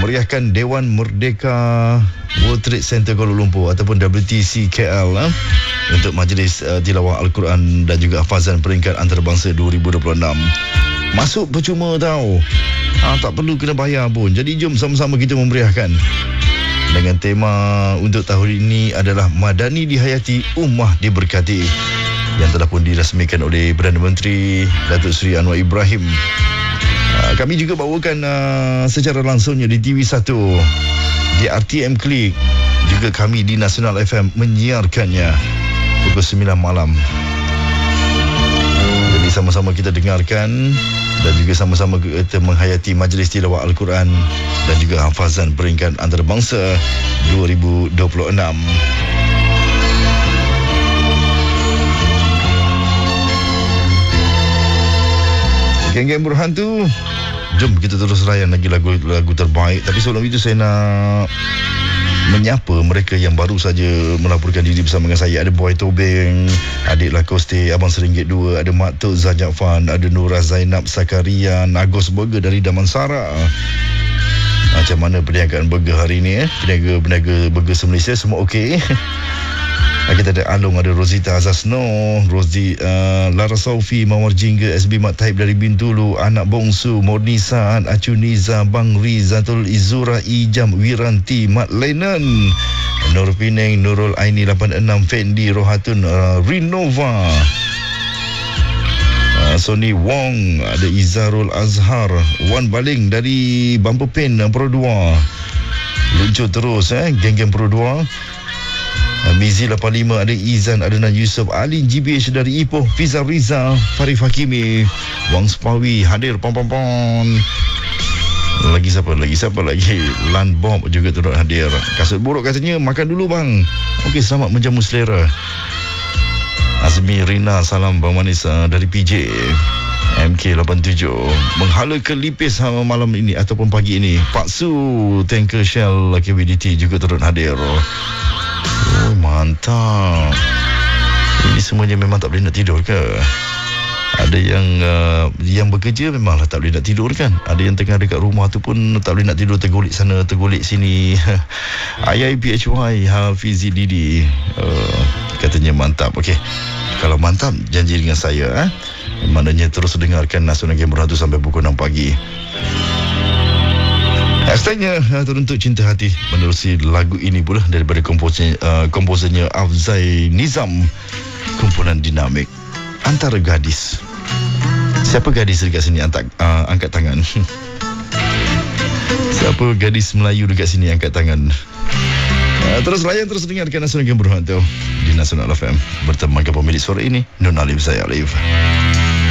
memeriahkan Dewan Merdeka World Trade Center Kuala Lumpur ataupun WTC KL untuk majlis tilawah Al-Quran dan juga hafazan peringkat antarabangsa 2026. Masuk percuma tau. Tak perlu kena bayar pun. Jadi jom sama-sama kita memeriahkan. Dengan tema untuk tahun ini adalah Madani Dihayati, Ummah Diberkati, yang telah pun dirasmikan oleh Perdana Menteri Datuk Seri Anwar Ibrahim. Kami juga bawakan secara langsungnya di TV1, di RTM Klik. Juga kami di Nasional FM menyiarkannya pukul 9 malam. Jadi sama-sama kita dengarkan dan juga sama-sama kita menghayati majlis tilawah Al-Quran dan juga hafazan peringkat antarabangsa 2026. Geng-geng berhantu, jom kita terus layan lagi lagu terbaik. Tapi sebelum itu saya nak menyapa mereka yang baru saja melaporkan diri bersama dengan saya. Ada Boy Tobeng, Adik Lakoste, Abang Seringgit 2, ada Mak Tok Zajak Fan, ada Nurah Zainab Sakaria, Agos Burger dari Damansara. Macam mana perniagaan burger hari ini? Peniaga burger se-Malaysia semua okey? Kita ada Along, ada Rosita Azasno, Lara Saufi, Mawar Jingga, SB Mat Taib dari Bintulu, Anak Bongsu, Mornisa, Acuniza, Bang Rizatul Izura, Ijam, Wiranti, Mat Lenan, Nur Pineng, Nurul Aini 86, Fendi, Rohatun, Rinova, Sony Wong, ada Izarul Azhar, Wan Baling dari Bumper Pen Pro 2. Luncur terus geng-geng Pro 2. Mizi 85, ada Izan, Adnan Yusof, Ali GBH dari Ipoh, Fiza Riza, Farif Hakimi, Wang Spawi hadir, pom. Lagi siapa lagi? Lan Bob juga turut hadir. Kasut buruk katanya makan dulu bang. Okey, selamat menjamu selera. Azmi Rina, salam bang manis dari PJ MK87. Menghala ke Lipis malam ini ataupun pagi ini. Pak Su, Tanker Shell KWDT juga turut hadir. Oh, mantap. Ini semuanya memang tak boleh nak tidur ke? Ada yang bekerja memanglah tak boleh nak tidur kan? Ada yang tengah dekat rumah tu pun tak boleh nak tidur, tergolek sana, tergolek sini. IIPHY Hafizi Didi katanya mantap. Okey, kalau mantap janji dengan saya maknanya terus dengarkan Nasional Game Berhantu sampai pukul 6 pagi. Hashtagnya Teruntuk Cinta Hati menerusi lagu ini pula daripada komposernya Afzai Nizam, kumpulan dinamik Antara Gadis. Siapa gadis dekat sini angkat tangan? Siapa gadis Melayu dekat sini angkat tangan? Terus layan, terus dengarkan Nasional Game Berhantu di Nasional FM bertemankan pemilik suara ini, Nun Alif, saya Alif.